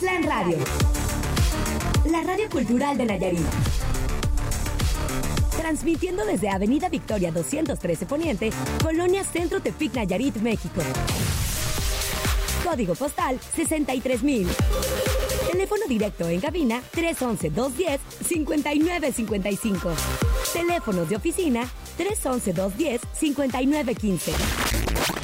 Tuxtlan Radio, la radio cultural de Nayarit. Transmitiendo desde Avenida Victoria 213 Poniente, Colonia Centro Tepic, Nayarit, México. Código postal 63,000. Teléfono directo en cabina 311-210-5955. Teléfonos de oficina 311-210-5915.